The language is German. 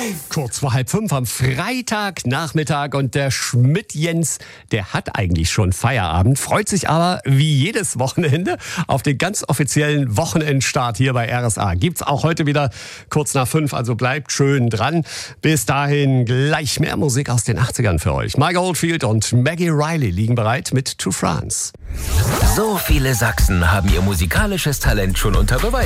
Kurz vor 4:30 am Freitagnachmittag und der Schmidt-Jens, der hat eigentlich schon Feierabend, freut sich aber wie jedes Wochenende auf den ganz offiziellen Wochenendstart hier bei RSA. Gibt's auch heute wieder kurz nach 5, also bleibt schön dran. Bis dahin gleich mehr Musik aus den 80ern für euch. Mike Oldfield und Maggie Riley liegen bereit mit To France. So viele Sachsen haben ihr musikalisches Talent schon unter Beweis